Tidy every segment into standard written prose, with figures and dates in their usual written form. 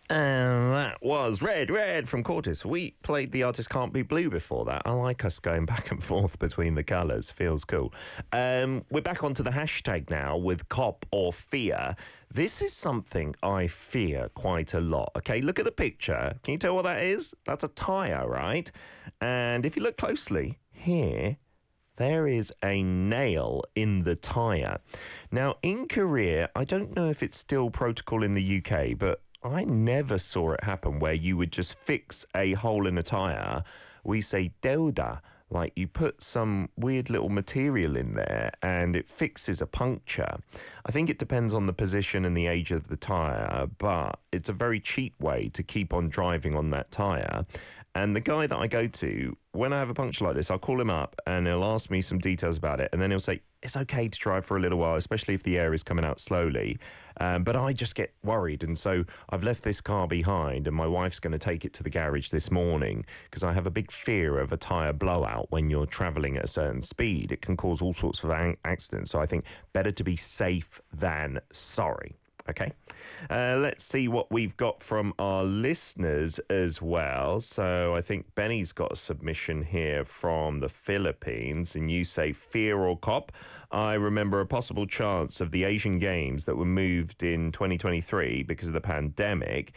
And that was Red from Cortis. We played The Artist Can't Be Blue before that. I like us going back and forth between the colours. Feels cool. We're back onto the hashtag now with cop or fear. This is something I fear quite a lot. Okay, look at the picture. Can you tell what that is? That's a tyre, right? And if you look closely, here, there is a nail in the tyre. Now, in Korea, I don't know if it's still protocol in the UK, but I never saw it happen where you would just fix a hole in a tyre. We say delda, like you put some weird little material in there and it fixes a puncture. I think it depends on the position and the age of the tyre, but it's a very cheap way to keep on driving on that tyre. And the guy that I go to, when I have a puncture like this, I'll call him up and he'll ask me some details about it. And then he'll say, it's okay to drive for a little while, especially if the air is coming out slowly. But I just get worried. And so I've left this car behind and my wife's going to take it to the garage this morning because I have a big fear of a tyre blowout when you're travelling at a certain speed. It can cause all sorts of accidents. So I think better to be safe than sorry. Okay, let's see what we've got from our listeners as well. So I think Benny's got a submission here from the Philippines, and you say fear or cop. I remember a possible chance of the Asian Games that were moved in 2023 because of the pandemic.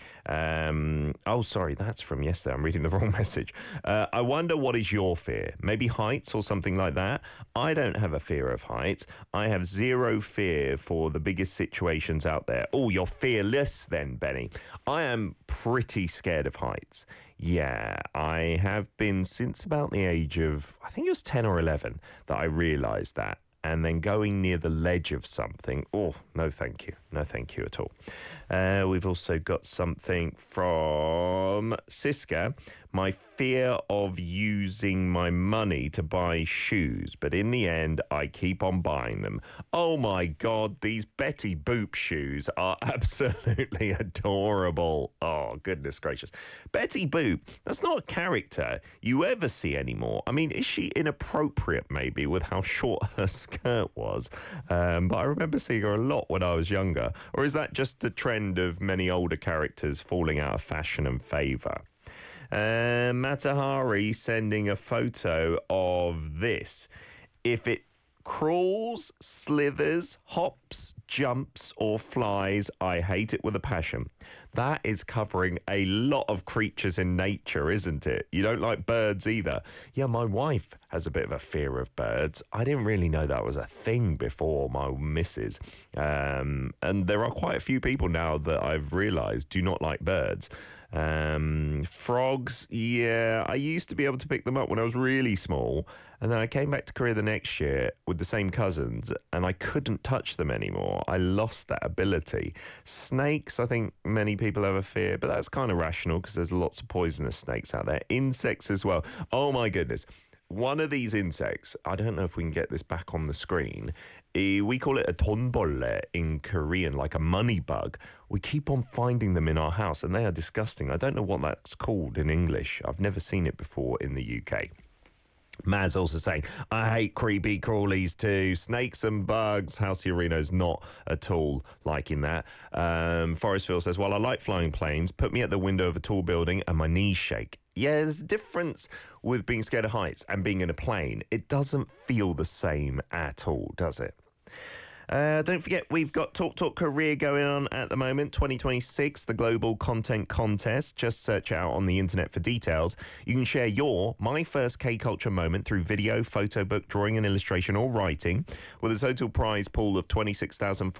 Oh, sorry, that's from yesterday. I'm reading the wrong message. I wonder what is your fear? Maybe heights or something like that. I don't have a fear of heights. I have zero fear for the biggest situations out there. Oh, you're fearless then, Benny. I am pretty scared of heights. Yeah, I have been since about the age of, I think it was 10 or 11 that I realised that. And then going near the ledge of something, oh, no thank you. No thank you at all. We've also got something from Siska. My fear of using my money to buy shoes, but in the end, I keep on buying them. Oh my God, these Betty Boop shoes are absolutely adorable. Oh, goodness gracious. Betty Boop, that's not a character you ever see anymore. I mean, is she inappropriate maybe with how short her skirt was? But I remember seeing her a lot when I was younger. Or is that just the trend of many older characters falling out of fashion and favour? Matahari sending a photo of this. If it crawls, slithers, hops, jumps or flies, I hate it with a passion. That is covering a lot of creatures in nature, isn't it? You don't like birds either. Yeah, my wife has a bit of a fear of birds. I didn't really know that was a thing before my missus. And there are quite a few people now that I've realised do not like birds. Frogs, yeah, I used to be able to pick them up when I was really small, and then I came back to Korea the next year with the same cousins and I couldn't touch them anymore. I lost that ability. Snakes, I think many people have a fear, but that's kind of rational because there's lots of poisonous snakes out there. Insects as well. Oh my goodness. One of these insects, I don't know if we can get this back on the screen. We call it a 돈벌레 in Korean, like a money bug. We keep on finding them in our house and they are disgusting. I don't know what that's called in English. I've never seen it before in the UK. Maz also saying, I hate creepy crawlies too. Snakes and bugs. House Urino's not at all liking that. Forestville says, well, I like flying planes. Put me at the window of a tall building and my knees shake. Yeah, there's a difference with being scared of heights and being in a plane. It doesn't feel the same at all, does it? Don't forget, we've got Talk Korea going on at the moment, 2026, the Global Content Contest. Just search out on the internet for details. You can share your My First K-Culture moment through video, photo book, drawing and illustration or writing with a total prize pool of 26,000